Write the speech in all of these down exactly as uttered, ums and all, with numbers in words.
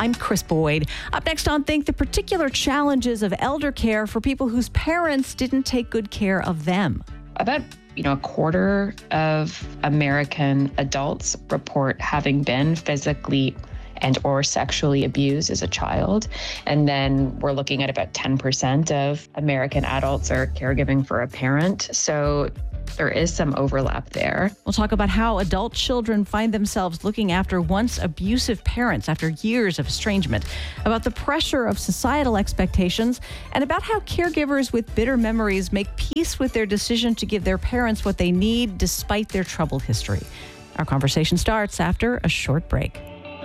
I'm Chris Boyd. Up next on Think, the particular challenges of elder care for people whose parents didn't take good care of them. About you know, a quarter of American adults report having been physically and or sexually abused as a child. And then we're looking at about ten percent of American adults are caregiving for a parent. So there is some overlap there. We'll talk about how adult children find themselves looking after once abusive parents after years of estrangement, about the pressure of societal expectations, and about how caregivers with bitter memories make peace with their decision to give their parents what they need despite their troubled history. Our conversation starts after a short break.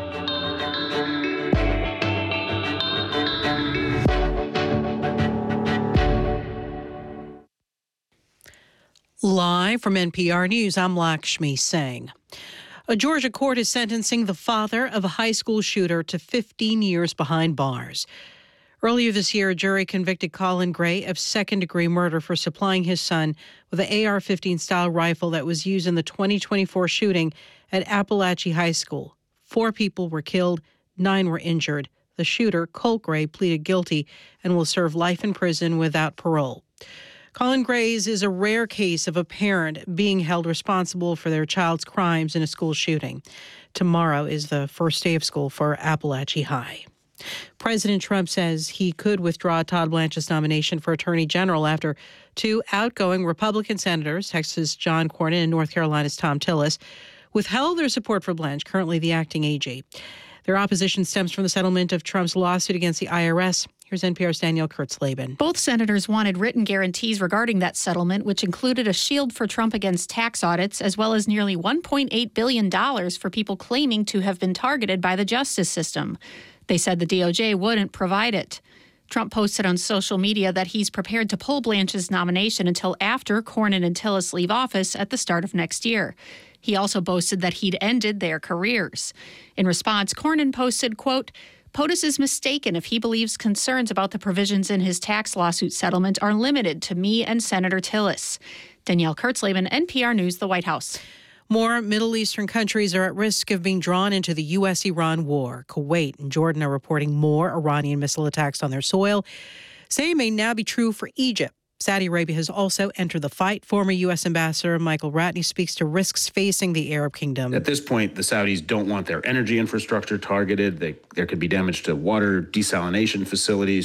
Live from N P R News, I'm Lakshmi Singh. A Georgia court is sentencing the father of a high school shooter to fifteen years behind bars. Earlier this year, a jury convicted Colin Gray of second-degree murder for supplying his son with an A R fifteen style rifle that was used in the twenty twenty-four shooting at Appalachia High School. Four people were killed, nine were injured. The shooter, Colt Gray, pleaded guilty and will serve life in prison without parole. Colin Gray's is a rare case of a parent being held responsible for their child's crimes in a school shooting. Tomorrow is the first day of school for Appalachia High. President Trump says he could withdraw Todd Blanche's nomination for Attorney General after two outgoing Republican senators, Texas' John Cornyn and North Carolina's Thom Tillis, withheld their support for Blanche, currently the acting A G. Their opposition stems from the settlement of Trump's lawsuit against the I R S. Here's N P R's Danielle Kurtzleben. Both senators wanted written guarantees regarding that settlement, which included a shield for Trump against tax audits, as well as nearly one point eight billion dollars for people claiming to have been targeted by the justice system. They said the D O J wouldn't provide it. Trump posted on social media that he's prepared to pull Blanche's nomination until after Cornyn and Tillis leave office at the start of next year. He also boasted that he'd ended their careers. In response, Cornyn posted, quote, POTUS is mistaken if he believes concerns about the provisions in his tax lawsuit settlement are limited to me and Senator Tillis. Danielle Kurtzleben, N P R News, the White House. More Middle Eastern countries are at risk of being drawn into the U S Iran war. Kuwait and Jordan are reporting more Iranian missile attacks on their soil. Same may now be true for Egypt. Saudi Arabia has also entered the fight. Former U S Ambassador Michael Ratney speaks to risks facing the Arab kingdom. At this point, the Saudis don't want their energy infrastructure targeted. They, there could be damage to water desalination facilities.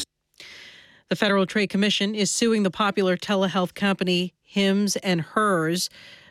The Federal Trade Commission is suing the popular telehealth company Hims and Hers,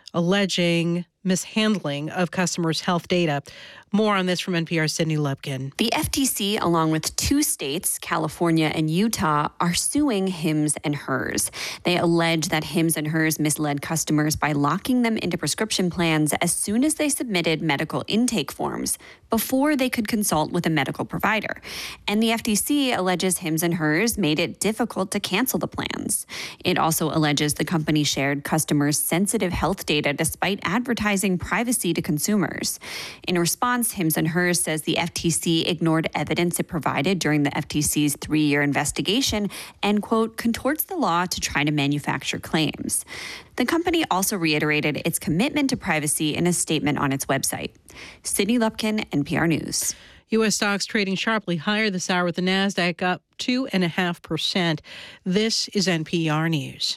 alleging mishandling of customers' health data. More on this from N P R's Sydney Lubkin. The F T C, along with two states, California and Utah, are suing Hims and Hers. They allege that Hims and Hers misled customers by locking them into prescription plans as soon as they submitted medical intake forms before they could consult with a medical provider. And the F T C alleges Hims and Hers made it difficult to cancel the plans. It also alleges the company shared customers' sensitive health data despite advertising privacy to consumers. In response, Hims and Hers says the F T C ignored evidence it provided during the F T C's three-year investigation and, quote, contorts the law to try to manufacture claims. The company also reiterated its commitment to privacy in a statement on its website. Sydney Lupkin, N P R News. U S stocks trading sharply higher this hour with the NASDAQ up two point five percent. This is N P R News.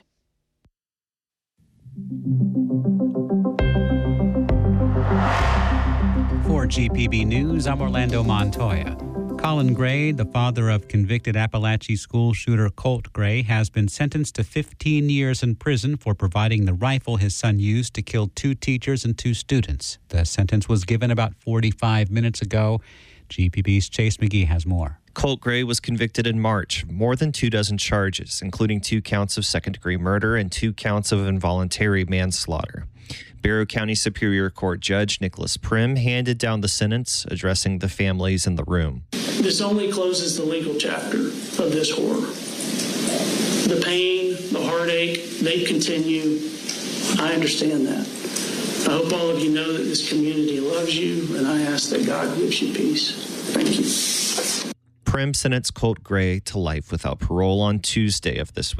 For G P B News, I'm Orlando Montoya. Colin Gray, the father of convicted Appalachia school shooter Colt Gray, has been sentenced to fifteen years in prison for providing the rifle his son used to kill two teachers and two students. The sentence was given about forty-five minutes ago. G P B's Chase McGee has more. Colt Gray was convicted in March of more than two dozen charges, including two counts of second-degree murder and two counts of involuntary manslaughter. Barrow County Superior Court Judge Nicholas Prim handed down the sentence, addressing the families in the room. This only closes the legal chapter of this horror. The pain, the heartache, they continue. I understand that. I hope all of you know that this community loves you, and I ask that God gives you peace. Thank you. Prim sentenced Colt Gray to life without parole on Tuesday of this week.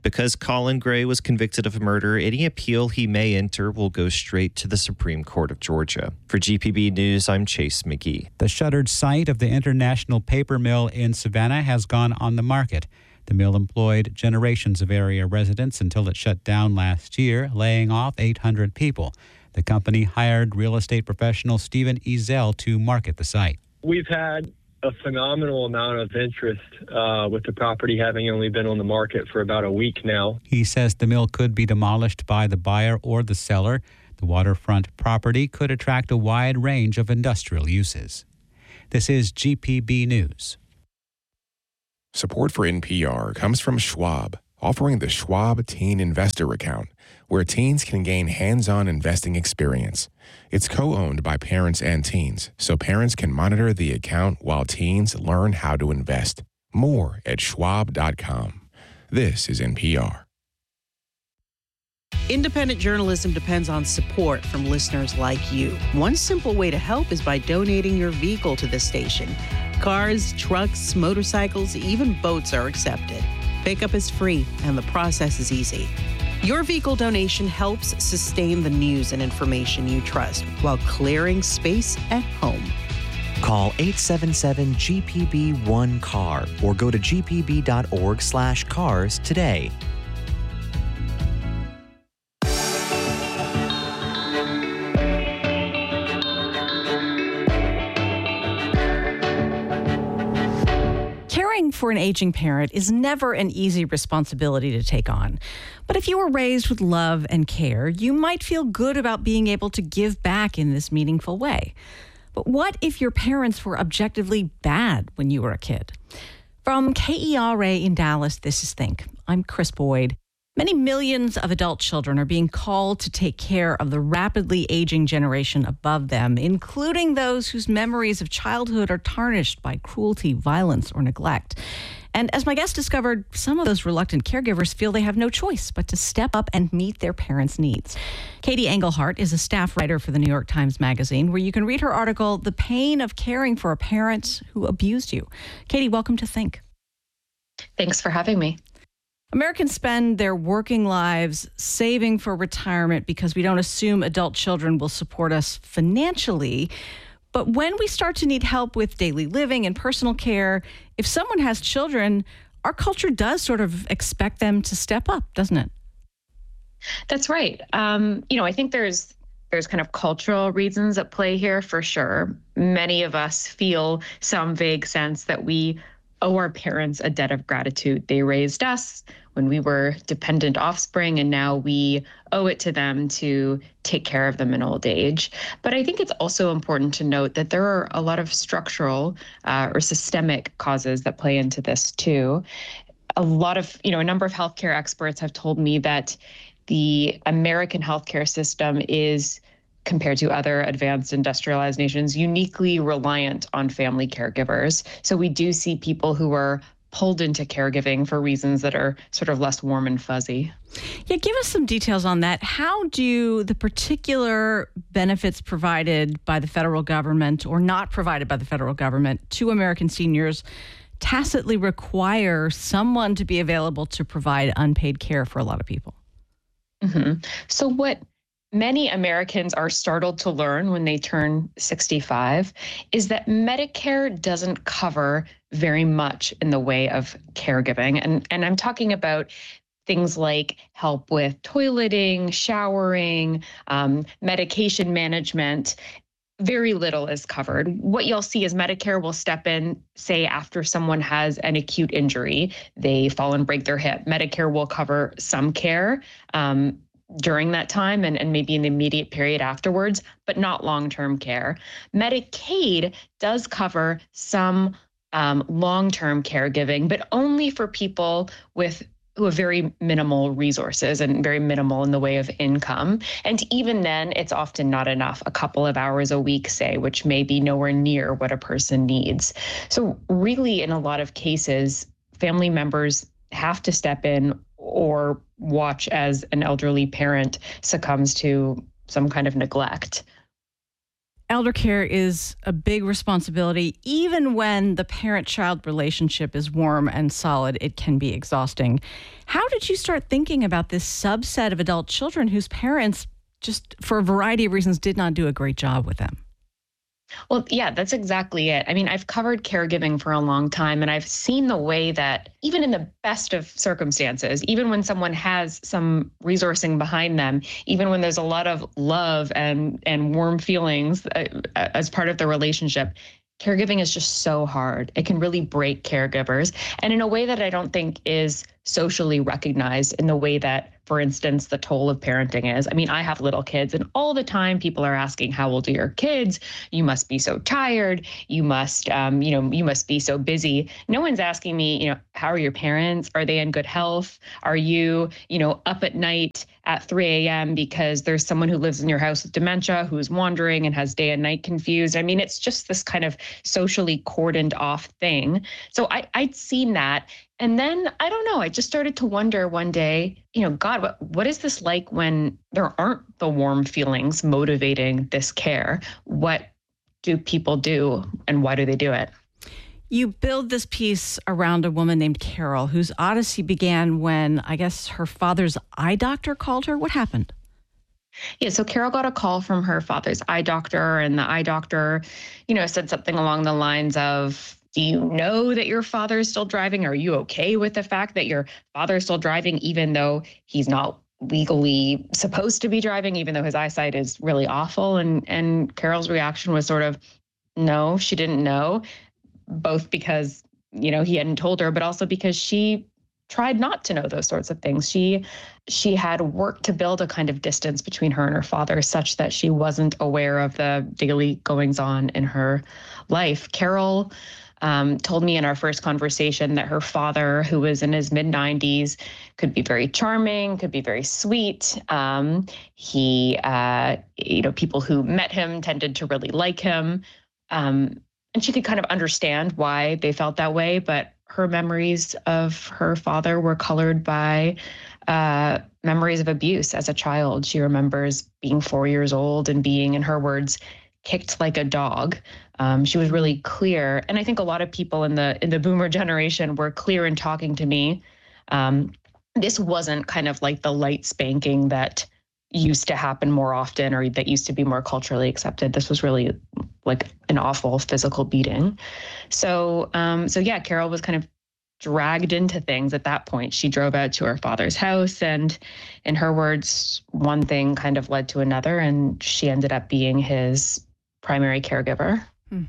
Because Colin Gray was convicted of murder, any appeal he may enter will go straight to the Supreme Court of Georgia. For G P B News, I'm Chase McGee. The shuttered site of the International Paper Mill in Savannah has gone on the market. The mill employed generations of area residents until it shut down last year, laying off eight hundred people. The company hired real estate professional Stephen Ezel to market the site. We've had a phenomenal amount of interest uh, with the property having only been on the market for about a week now. He says the mill could be demolished by the buyer or the seller. The waterfront property could attract a wide range of industrial uses. This is G P B News. Support for N P R comes from Schwab, offering the Schwab Teen Investor Account, where teens can gain hands-on investing experience. It's co-owned by parents and teens, so parents can monitor the account while teens learn how to invest. More at schwab dot com. This is N P R. Independent journalism depends on support from listeners like you. One simple way to help is by donating your vehicle to the station. Cars, trucks, motorcycles, even boats are accepted. Pickup is free, and the process is easy. Your vehicle donation helps sustain the news and information you trust while clearing space at home. Call eight seven seven G P B one C A R or go to g p b dot org slash cars today. Caring for an aging parent is never an easy responsibility to take on. But if you were raised with love and care, you might feel good about being able to give back in this meaningful way. But what if your parents were objectively bad when you were a kid? From K E R A in Dallas, this is Think. I'm Chris Boyd. Many millions of adult children are being called to take care of the rapidly aging generation above them, including those whose memories of childhood are tarnished by cruelty, violence, or neglect. And as my guest discovered, some of those reluctant caregivers feel they have no choice but to step up and meet their parents' needs. Katie Engelhardt is a staff writer for the New York Times Magazine, where you can read her article, The Pain of Caring for a Parent Who Abused You. Katie, welcome to Think. Thanks for having me. Americans spend their working lives saving for retirement because we don't assume adult children will support us financially. But when we start to need help with daily living and personal care, if someone has children, our culture does sort of expect them to step up, doesn't it? That's right. Um, you know, I think there's there's kind of cultural reasons at play here for sure. Many of us feel some vague sense that we owe our parents a debt of gratitude. They raised us when we were dependent offspring, and now we owe it to them to take care of them in old age. But I think it's also important to note that there are a lot of structural uh, or systemic causes that play into this too. A lot of, you know, a number of healthcare experts have told me that the American healthcare system is, compared to other advanced industrialized nations, uniquely reliant on family caregivers. So we do see people who are pulled into caregiving for reasons that are sort of less warm and fuzzy. Yeah, give us some details on that. How do the particular benefits provided by the federal government or not provided by the federal government to American seniors tacitly require someone to be available to provide unpaid care for a lot of people? Mm-hmm. So what many Americans are startled to learn when they turn sixty-five is that Medicare doesn't cover very much in the way of caregiving. And, and I'm talking about things like help with toileting, showering, um, medication management. Very little is covered. What you'll see is Medicare will step in, say, after someone has an acute injury, they fall and break their hip. Medicare will cover some care um, during that time and, and maybe in the immediate period afterwards, but not long-term care. Medicaid does cover some um, long-term caregiving, but only for people with who have very minimal resources and very minimal in the way of income. And even then, it's often not enough, a couple of hours a week, say, which may be nowhere near what a person needs. So really, in a lot of cases, family members have to step in or watch as an elderly parent succumbs to some kind of neglect. Elder care is a big responsibility. Even when the parent-child relationship is warm and solid, it can be exhausting. How did you start thinking about this subset of adult children whose parents, just for a variety of reasons, did not do a great job with them? Well, yeah, that's exactly it. I mean, I've covered caregiving for a long time, and I've seen the way that even in the best of circumstances, even when someone has some resourcing behind them, even when there's a lot of love and, and warm feelings uh, as part of the relationship, caregiving is just so hard. It can really break caregivers, and in a way that I don't think is socially recognized in the way that, for instance, the toll of parenting is. I mean, I have little kids, and all the time people are asking, how old are your kids? You must be so tired. You must, um, you know, you must be so busy. No one's asking me, you know, how are your parents? Are they in good health? Are you, you know, up at night at three a.m. because there's someone who lives in your house with dementia who's wandering and has day and night confused? I mean, it's just this kind of socially cordoned off thing. So I, I'd seen that. And then, I don't know, I just started to wonder one day, you know, God, what, what is this like when there aren't the warm feelings motivating this care? What do people do and why do they do it? You build this piece around a woman named Carol, whose odyssey began when, I guess, her father's eye doctor called her. What happened? Yeah, so Carol got a call from her father's eye doctor, and the eye doctor, you know, said something along the lines of, do you know that your father is still driving? Are you okay with the fact that your father is still driving, even though he's not legally supposed to be driving, even though his eyesight is really awful? And and Carol's reaction was sort of, no, she didn't know, both because, you know, he hadn't told her, but also because she tried not to know those sorts of things. She she had worked to build a kind of distance between her and her father such that she wasn't aware of the daily goings on in her life. Carol Um, told me in our first conversation that her father, who was in his mid nineties, could be very charming, could be very sweet. Um, he, uh, you know, people who met him tended to really like him. Um, and she could kind of understand why they felt that way. But her memories of her father were colored by uh, memories of abuse as a child. She remembers being four years old and being, in her words, kicked like a dog. Um, she was really clear. And I think a lot of people in the in the boomer generation were clear in talking to me. Um, this wasn't kind of like the light spanking that used to happen more often or that used to be more culturally accepted. This was really like an awful physical beating. So, um, so yeah, Carol was kind of dragged into things at that point. She drove out to her father's house, and in her words, one thing kind of led to another, and she ended up being his primary caregiver. Hmm.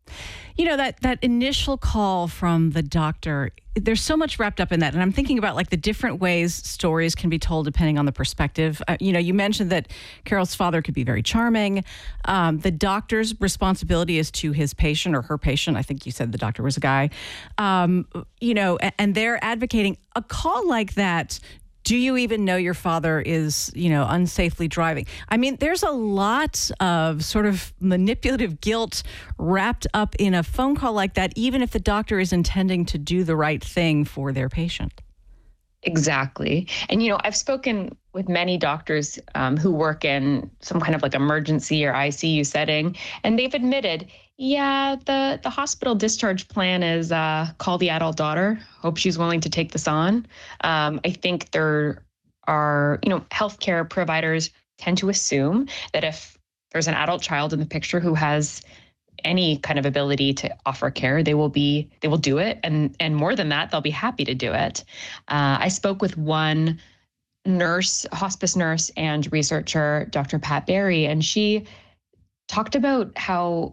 You know, that that initial call from the doctor, there's so much wrapped up in that. And I'm thinking about like the different ways stories can be told depending on the perspective. Uh, you know, you mentioned that Carol's father could be very charming. Um, the doctor's responsibility is to his patient or her patient. I think you said the doctor was a guy. Um, you know, and, and they're advocating a call like that. Do you even know your father is, you know, unsafely driving? I mean, there's a lot of sort of manipulative guilt wrapped up in a phone call like that, even if the doctor is intending to do the right thing for their patient. Exactly. And, you know, I've spoken with many doctors um, who work in some kind of like emergency or I C U setting, and they've admitted, yeah, the, the hospital discharge plan is uh, call the adult daughter. Hope she's willing to take this on. Um, I think there are, you know, healthcare providers tend to assume that if there's an adult child in the picture who has any kind of ability to offer care, they will be, they will do it. And, and more than that, they'll be happy to do it. Uh, I spoke with one nurse, hospice nurse and researcher, Doctor Pat Barry, and she talked about how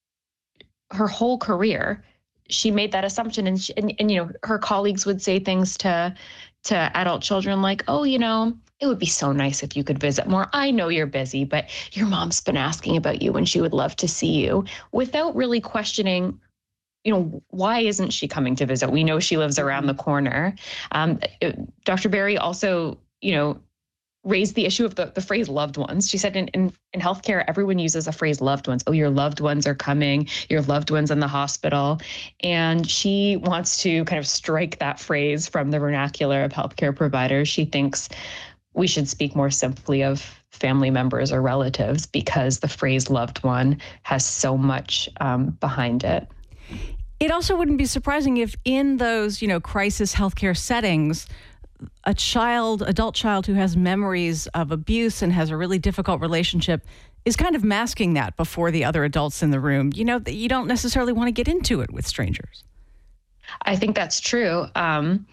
her whole career, she made that assumption. And, she, and, and, you know, her colleagues would say things to, to adult children like, oh, you know, it would be so nice if you could visit more. I know you're busy, but your mom's been asking about you and she would love to see you, without really questioning, you know, why isn't she coming to visit? We know she lives around the corner. Um, Doctor Barry also, you know, raised the issue of the, the phrase loved ones. She said in, in, in healthcare, everyone uses a phrase loved ones. Oh, your loved ones are coming, your loved ones in the hospital. And she wants to kind of strike that phrase from the vernacular of healthcare providers. She thinks we should speak more simply of family members or relatives, because the phrase loved one has so much um, behind it. It also wouldn't be surprising if in those, you know, crisis healthcare settings, a child, adult child who has memories of abuse and has a really difficult relationship is kind of masking that before the other adults in the room. You know, you don't necessarily want to get into it with strangers. I think that's true. Um,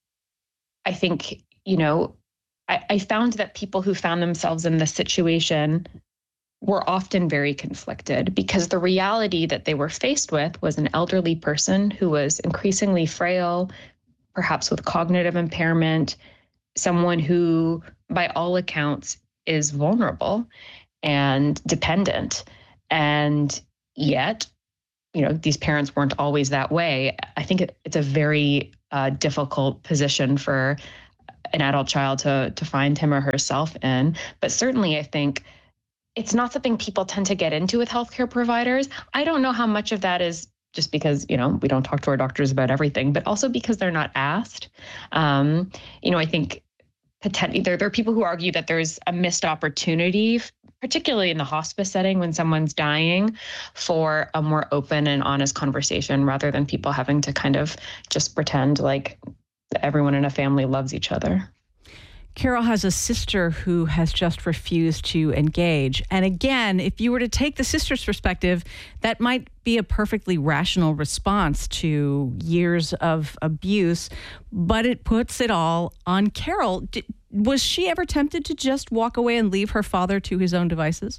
I think, you know, I, I found that people who found themselves in this situation were often very conflicted, because the reality that they were faced with was an elderly person who was increasingly frail, perhaps with cognitive impairment, someone who, by all accounts, is vulnerable and dependent. And yet, you know, these parents weren't always that way. I think it, it's a very uh, difficult position for an adult child to to find him or herself in. But certainly, I think it's not something people tend to get into with healthcare providers. I don't know how much of that is just because, you know, we don't talk to our doctors about everything, but also because they're not asked. Um, you know, I think potentially there, there are people who argue that there's a missed opportunity, particularly in the hospice setting when someone's dying, for a more open and honest conversation rather than people having to kind of just pretend like everyone in a family loves each other. Carol has a sister who has just refused to engage. And again, if you were to take the sister's perspective, that might be a perfectly rational response to years of abuse, but it puts it all on Carol. Did, was she ever tempted to just walk away and leave her father to his own devices?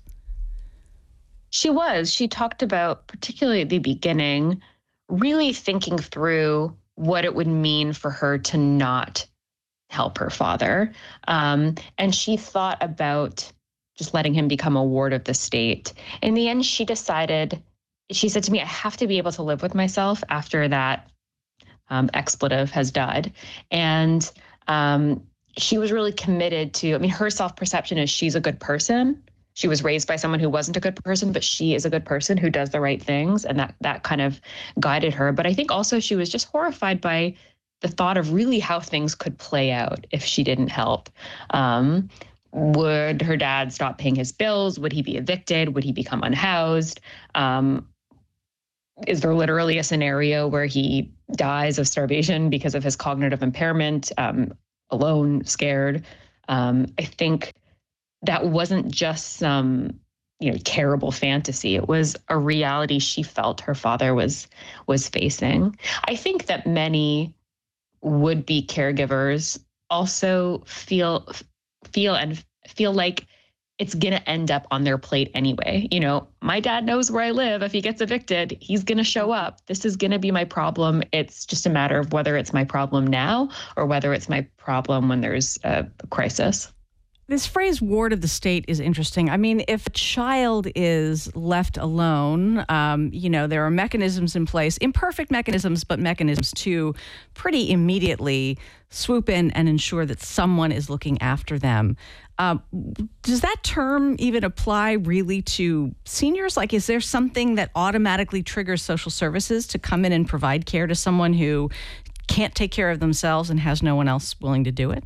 She was. She talked about, particularly at the beginning, really thinking through what it would mean for her to not help her father. Um, and she thought about just letting him become a ward of the state. In the end, she decided, she said to me, I have to be able to live with myself after that um, expletive has died. And um, she was really committed to, I mean, her self-perception is she's a good person. She was raised by someone who wasn't a good person, but she is a good person who does the right things. And that that kind of guided her. But I think also she was just horrified by the thought of really how things could play out if she didn't help. Um, would her dad stop paying his bills? Would he be evicted? Would he become unhoused? Um, is there literally a scenario where he dies of starvation because of his cognitive impairment, um, alone, scared? Um, I think that wasn't just some, you know, terrible fantasy. It was a reality she felt her father was was facing. I think that many would-be caregivers also feel feel and feel like it's going to end up on their plate anyway. You know, my dad knows where I live. If he gets evicted, he's going to show up. This is going to be my problem. It's just a matter of whether it's my problem now or whether it's my problem when there's a crisis. This phrase ward of the state is interesting. I mean, if a child is left alone, um, you know, there are mechanisms in place, imperfect mechanisms, but mechanisms to pretty immediately swoop in and ensure that someone is looking after them. Um, does that term even apply really to seniors? Like, is there something that automatically triggers social services to come in and provide care to someone who can't take care of themselves and has no one else willing to do it?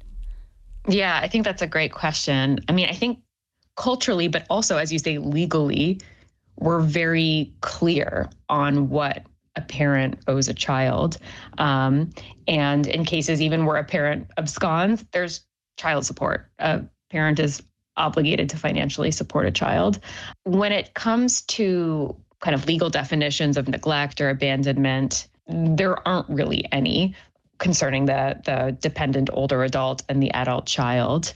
Yeah, I think that's a great question. I mean, I think culturally, but also, as you say, legally, we're very clear on what a parent owes a child. Um, and in cases even where a parent absconds, there's child support. A parent is obligated to financially support a child. When it comes to kind of legal definitions of neglect or abandonment, there aren't really any concerning the, the dependent older adult and the adult child.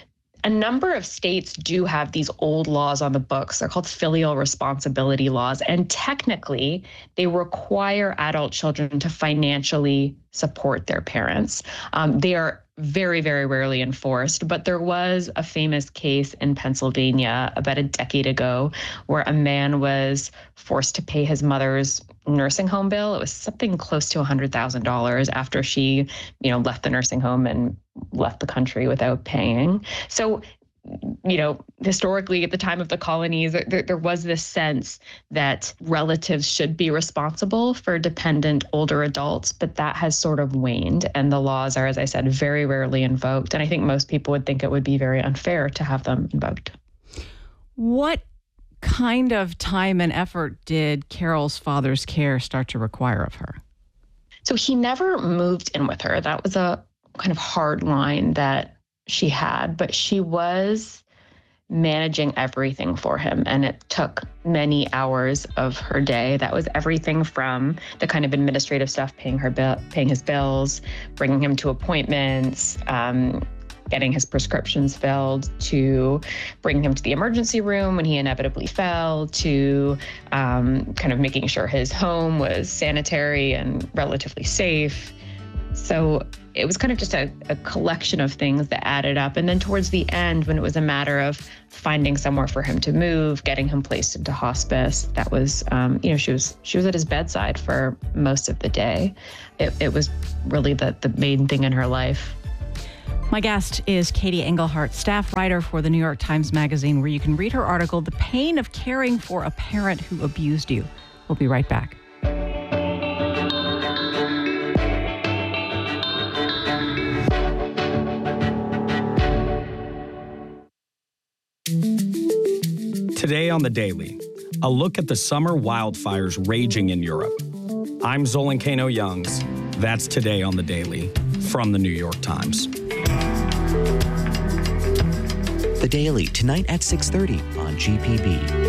A number of states do have these old laws on the books. They're called filial responsibility laws. And technically, they require adult children to financially support their parents. Um, they are very, very rarely enforced. But there was a famous case in Pennsylvania about a decade ago where a man was forced to pay his mother's nursing home bill. It was something close to one hundred thousand dollars after she, you know, left the nursing home and left the country without paying. So you know, historically at the time of the colonies, there, there was this sense that relatives should be responsible for dependent older adults, but that has sort of waned. And the laws are, as I said, very rarely invoked. And I think most people would think it would be very unfair to have them invoked. What kind of time and effort did Carol's father's care start to require of her? So he never moved in with her. That was a kind of hard line that she had, but she was managing everything for him. And it took many hours of her day. That was everything from the kind of administrative stuff, paying her bill, paying his bills, bringing him to appointments, um, getting his prescriptions filled, to bringing him to the emergency room when he inevitably fell, to um, kind of making sure his home was sanitary and relatively safe. So it was kind of just a, a collection of things that added up. And then towards the end, when it was a matter of finding somewhere for him to move, getting him placed into hospice, that was, um, you know, she was she was at his bedside for most of the day. It, it was really the, the main thing in her life. My guest is Katie Engelhardt, staff writer for the New York Times Magazine, where you can read her article, The Pain of Caring for a Parent Who Abused You. We'll be right back. Today on The Daily, a look at the summer wildfires raging in Europe. I'm Zolan Kano-Youngs. That's Today on The Daily from the New York Times. The Daily, tonight at six thirty on G P B.